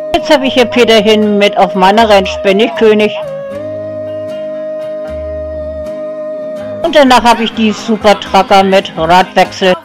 Jetzt habe ich hier Peterchen mit auf meiner Ranch, bin ich König. Und danach habe ich die Super Trucker mit Radwechsel.